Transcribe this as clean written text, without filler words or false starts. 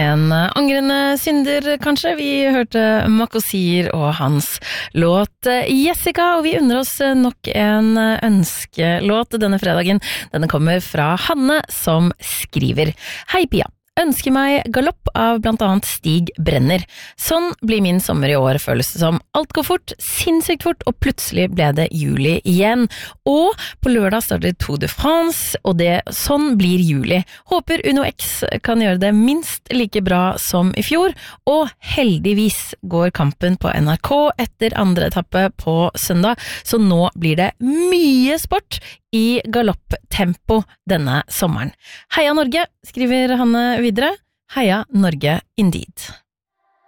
En angrende synder, kanskje. Vi hørte Makosir og hans låt Jessica, og vi unner oss nok en ønskelåt denne fredagen. Denne kommer fra Hanne, som skriver: Hei Pia. Ønsker meg galopp av blant annet Stig Brenner. Sånn blir min sommer i år, føles det som. Alt går fort, sinnssykt fort, og plutselig ble det juli igjen. Og på lørdag starter Tour de France, og sånn blir juli. Håper Uno X kan gjøre det minst like bra som i fjor, og heldigvis går kampen på NRK etter andre etappe på søndag, så nå blir det mye sport i galopptempo denne sommeren. Heia Norge, skriver Hanne videre. Heia Norge indeed.